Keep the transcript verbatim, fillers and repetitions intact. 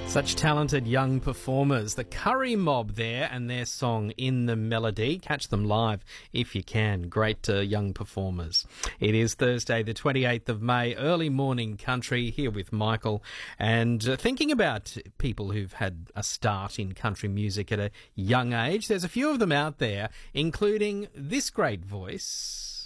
Such talented young performers. The Curry Mob there and their song In the Melody. Catch them live if you can. Great uh, young performers. It is Thursday the twenty-eighth of May, early morning country, here with Michael. And uh, thinking about people who've had a start in country music at a young age, there's a few of them out there, including this great voice.